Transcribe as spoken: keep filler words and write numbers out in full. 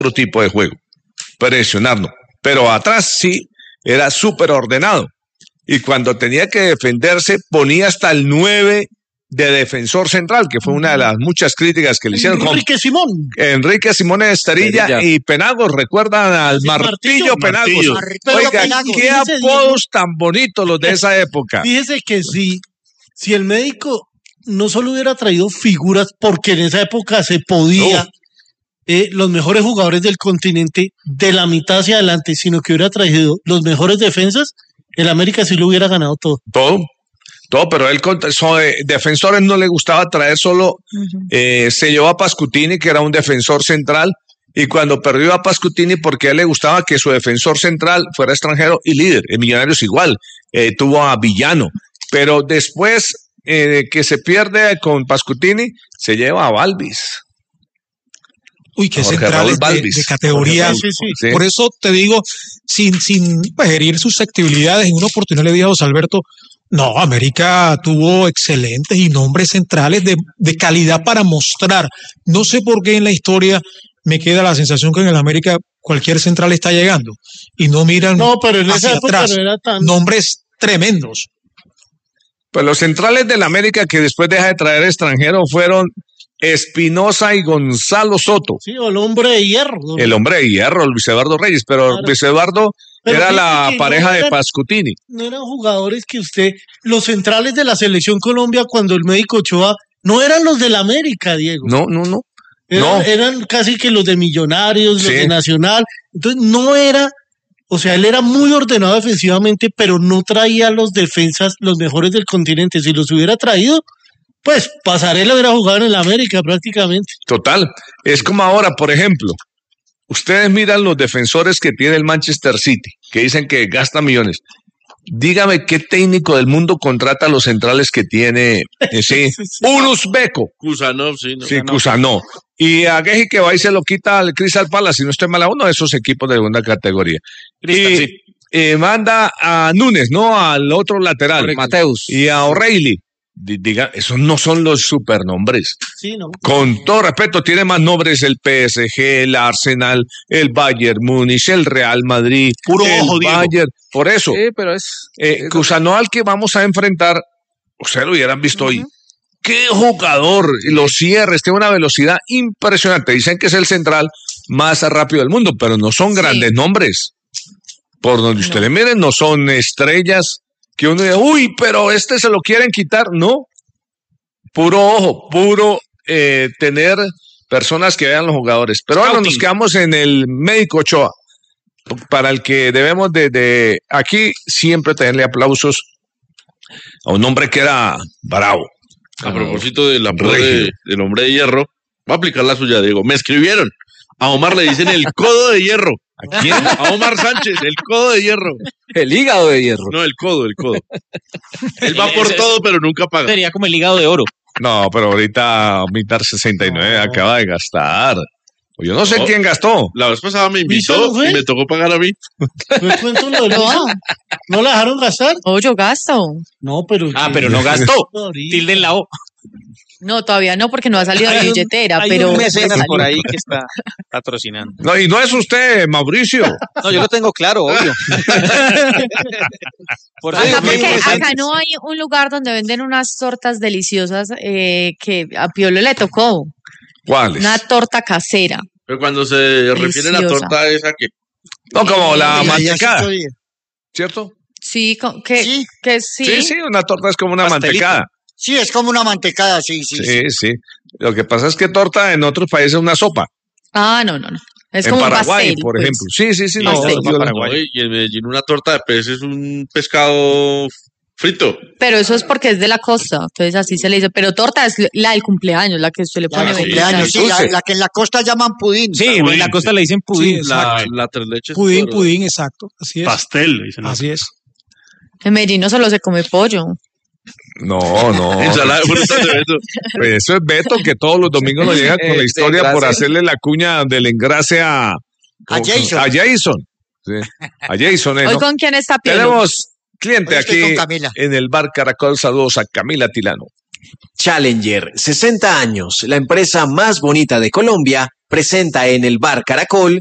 otro tipo de juego, presionarnos. Pero atrás sí, era súper ordenado. Y cuando tenía que defenderse, ponía hasta el nueve de defensor central, que fue una de las muchas críticas que le hicieron. Enrique Simón. Enrique Simón Esterilla, Esterilla y Penagos, recuerdan al sí, Martillo, Martillo Penagos. Martillo. Oiga, Penagos. qué Fíjese, apodos tan bonitos los de esa época. Fíjese que si, si el médico no solo hubiera traído figuras, porque en esa época se podía, no. eh, los mejores jugadores del continente de la mitad hacia adelante, sino que hubiera traído los mejores defensas, el América sí lo hubiera ganado todo. Todo. Todo, pero él, so, eh, defensores no le gustaba traer solo, uh-huh. eh, se llevó a Pascutini, que era un defensor central, y cuando perdió a Pascutini, porque a él le gustaba que su defensor central fuera extranjero y líder, en Millonarios igual, eh, tuvo a Villano, pero después eh, que se pierde con Pascutini, se lleva a Balvis. Uy, qué centrales de, de categoría. Sí, sí, sí. Por eso te digo, sin, sin pues, herir susceptibilidades, en una oportunidad le dije a José Alberto, no, América tuvo excelentes y nombres centrales de, de calidad para mostrar. No sé por qué en la historia me queda la sensación que en el América cualquier central está llegando y no miran no, pero en hacia esa atrás. No era tan... Nombres tremendos. Pues los centrales del América que después deja de traer extranjeros fueron Espinosa y Gonzalo Soto. Sí, el hombre de hierro. ¿No? El hombre de hierro, Luis Eduardo Reyes, pero claro. Luis Eduardo pero era la pareja no eran, de Pascutini. No eran jugadores que usted, los centrales de la Selección Colombia cuando el médico Ochoa, no eran los del América, Diego. No, no, no. Eran, no. eran casi que los de Millonarios, sí. los de Nacional. Entonces no era, o sea, él era muy ordenado defensivamente, pero no traía los defensas, los mejores del continente. Si los hubiera traído, pues Pasarela hubiera jugado en el América prácticamente. Total. Es como ahora, por ejemplo, ustedes miran los defensores que tiene el Manchester City, que dicen que gasta millones. Dígame qué técnico del mundo contrata a los centrales que tiene eh, sí, sí, sí. un uzbeco. Kusanov, sí. No, sí, no. Kusanov. Y a Gueji que va y se lo quita al Crystal Palace, si no estoy mal a uno de esos equipos de segunda categoría. Crystal, y sí. eh, manda a Núñez, ¿no? Al otro lateral. Mateus. Y a O'Reilly. Diga, esos no son los supernombres. Sí, no. Con todo respeto, tiene más nombres el P S G, el Arsenal, el Bayern Múnich, el Real Madrid, puro el ojo, Bayern. Diego. Por eso, sí, pero es, eh, Kusanov al que vamos a enfrentar, ustedes lo hubieran visto uh-huh. hoy. ¡Qué jugador! Los cierres, tiene una velocidad impresionante. Dicen que es el central más rápido del mundo, pero no son grandes sí. nombres. Por donde ustedes no. miren, no son estrellas. Que uno dice, uy, pero este se lo quieren quitar. No, puro ojo, puro eh, tener personas que vean los jugadores. Pero bueno, nos quedamos en el médico Ochoa, para el que debemos de, de aquí siempre tenerle aplausos a un hombre que era bravo. A propósito del apodo de, del hombre de hierro, voy a aplicar la suya, Diego. Me escribieron, a Omar le dicen el codo de hierro. ¿A quién? A Omar Sánchez, el codo de hierro. El hígado de hierro. No, el codo, el codo. Él va por todo, pero nunca paga. Sería como el hígado de oro. No, pero ahorita Mitar sesenta y nueve no. acaba de gastar. Yo no sé no. quién gastó. La vez pasada me invitó y me tocó pagar a mí. ¿Me cuento lo de no. ¿No la dejaron gastar? Oh, yo gasto. No, pero... Ah, pero no gastó. Tilde en la O. No, todavía no, porque no ha salido de billetera, hay pero... Hay un mecenas por ahí que está patrocinando. No, y no es usted, Mauricio. No, yo lo tengo claro, obvio. Por acá, porque acá no hay un lugar donde venden unas tortas deliciosas eh, que a Piolo le tocó. ¿Cuáles? Una torta casera. Pero cuando se refiere a la torta esa que... No, como la mantecada, ¿cierto? Sí, que sí. que sí. Sí, sí, una torta es como una Pastelito. mantecada. Sí, es como una mantecada, sí, sí. Sí, sí. sí. Lo que pasa es que torta en otros países es una sopa. Ah, no, no, no. Es en como Paraguay, un pastel, por pues. ejemplo. Sí, sí, sí. No, no, Paraguay. Y en Medellín una torta de pez es un pescado frito. Pero eso es porque es de la costa, entonces así se le dice. Pero torta es la del cumpleaños, la que usted le pone. La del cumpleaños, sí, la, la que en la costa llaman pudín. Sí, pudín. En la costa le dicen pudín. Sí, la, la tres leches. Pudín, pudín, exacto. Así es. Pastel, le dicen. Así es. En Medellín no solo se come pollo. No, no. Ensalada de frutas de Beto. Pues eso es Beto, que todos los domingos nos llega con la historia por hacerle la cuña del engrase a, a Jason. A Jason. Sí, a Jason. ¿eh, ¿Hoy no? con quién está Piolo? Tenemos cliente Hoy aquí con Camila. en el bar Caracol. Saludos a Camila Tilano. Challenger, sesenta años, la empresa más bonita de Colombia, presenta en el Bar Caracol